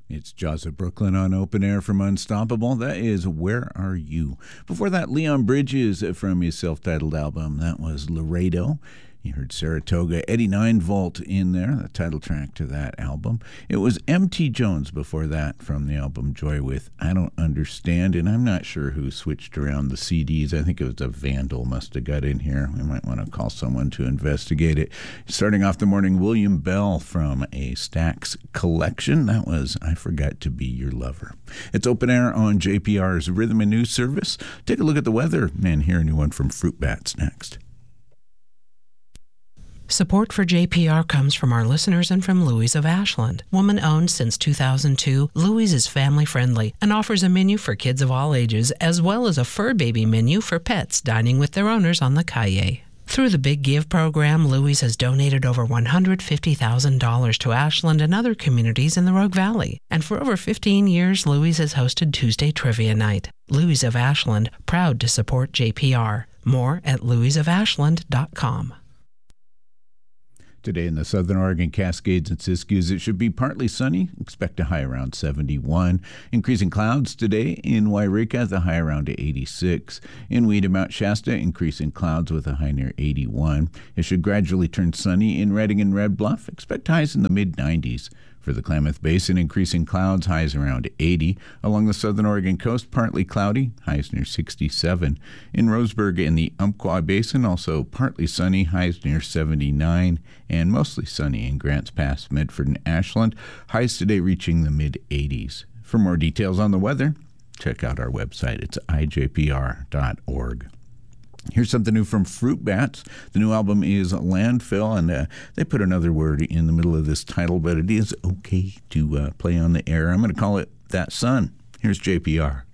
It's Jaws of Brooklyn on Open Air from Unstoppable. That is Where Are You? Before that, Leon Bridges from his self-titled album. That was Laredo. You heard Saratoga, Eddie 9-Volt in there, the title track to that album. It was M.T. Jones before that from the album Joy with I Don't Understand, and I'm not sure who switched around the CDs. I think it was a vandal must have got in here. We might want to call someone to investigate it. Starting off the morning, William Bell from a Stax collection. That was I Forgot to Be Your Lover. It's Open Air on JPR's Rhythm and News Service. Take a look at the weather and hear a new one from Fruit Bats next. Support for JPR comes from our listeners and from Louise of Ashland. Woman-owned since 2002, Louise is family-friendly and offers a menu for kids of all ages, as well as a fur baby menu for pets dining with their owners on the calle. Through the Big Give program, Louise has donated over $150,000 to Ashland and other communities in the Rogue Valley. And for over 15 years, Louise has hosted Tuesday Trivia Night. Louise of Ashland, proud to support JPR. More at louiseofashland.com. Today in the Southern Oregon Cascades and Siskiyous, it should be partly sunny. Expect a high around 71. Increasing clouds today in Wairika, the high around 86. In Weeda, Mount Shasta, increasing clouds with a high near 81. It should gradually turn sunny in Redding and Red Bluff. Expect highs in the mid-90s. For the Klamath Basin, increasing clouds, highs around 80. Along the southern Oregon coast, partly cloudy, highs near 67. In Roseburg and the Umpqua Basin, also partly sunny, highs near 79. And mostly sunny in Grants Pass, Medford, and Ashland, highs today reaching the mid-80s. For more details on the weather, check out our website. It's ijpr.org. Here's something new from Fruit Bats. The new album is Landfill, and they put another word in the middle of this title, but it is okay to play on the air. I'm going to call it That Sun. Here's JPR.